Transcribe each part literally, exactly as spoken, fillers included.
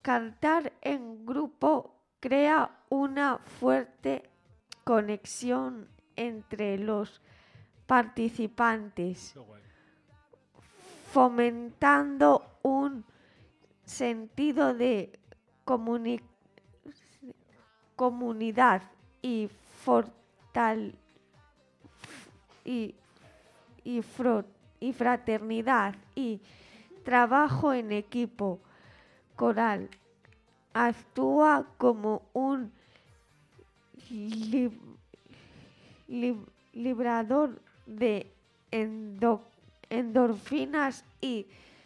cantar en grupo crea una fuerte conexión entre los participantes, fomentando un sentido de comuni- comunidad y fortal y, y, fro- y fraternidad y trabajo en equipo coral. Actúa como un li- li- librador de endo- endorfinas y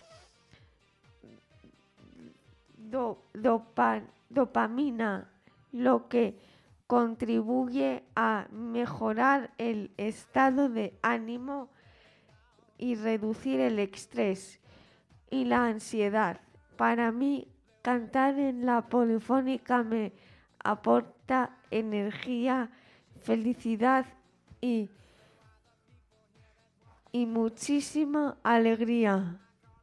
do- dopa- dopamina, lo que contribuye a mejorar el estado de ánimo y reducir el estrés y la ansiedad. Para mí, cantar en la Polifónica me aporta energía, felicidad y, y muchísima alegría.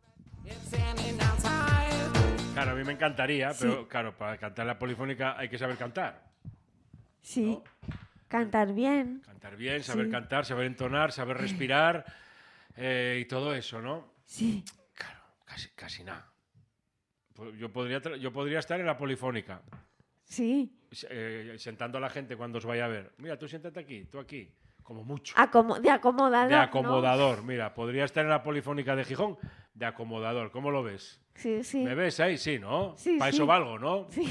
Claro, a mí me encantaría, Sí. pero claro, para cantar la Polifónica hay que saber cantar. Sí, ¿No? cantar bien. Cantar bien, saber Sí. cantar, saber entonar, saber respirar eh, y todo eso, ¿no? Sí, Claro, casi, casi nada. Pues Yo podría, tra- yo podría estar en la Polifónica, sí. eh, sentando a la gente cuando os vaya a ver. Mira, tú siéntate aquí, tú aquí, como mucho. Acomo- de acomodador. De ¿no? acomodador, mira, podría estar en la Polifónica de Gijón, de acomodador. ¿Cómo lo ves? Sí, sí. ¿Me ves ahí? Sí, ¿no? Sí, Para sí. eso valgo, ¿no? Sí.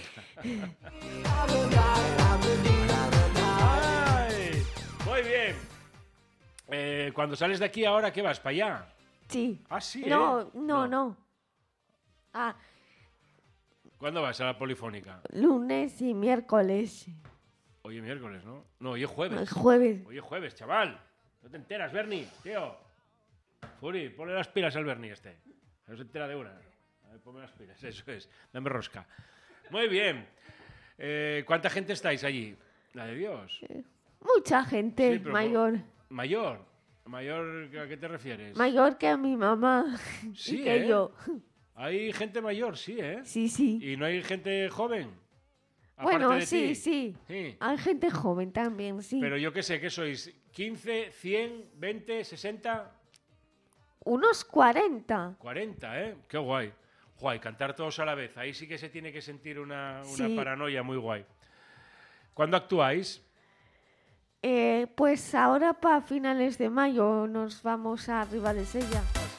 Ay, muy bien. Eh, cuando sales de aquí ahora, ¿qué vas? ¿Para allá? Sí. Ah, sí, No, ¿eh? no, no. Ah, ¿Cuándo vas a la Polifónica? lunes y miércoles. Hoy es miércoles, ¿no? No, hoy es El jueves. jueves. Hoy es jueves, chaval. No te enteras, Bernie, tío. Furi, ponle las pilas al Bernie este. No se entera de una. A ver, ponme las pilas, eso es. Dame rosca. Muy bien. Eh, ¿Cuánta gente estáis allí? La de Dios. Mucha gente Sí, pero mayor. Mayor. ¿Mayor a qué te refieres? Mayor que mi mamá. Sí, y que ¿eh? yo. Hay gente mayor, sí, ¿eh? Sí, sí. ¿Y no hay gente joven? Bueno, Aparte de sí, ti. sí. Sí. Hay gente joven también, sí. Pero yo qué sé, ¿qué sois? ¿quince, cien, veinte, sesenta? Unos cuarenta. cuarenta, ¿eh? Qué guay. Guay, cantar todos a la vez. Ahí sí que se tiene que sentir una, una Sí. paranoia muy guay. ¿Cuándo actuáis? Eh, pues ahora para finales de mayo nos vamos a Ribadesella.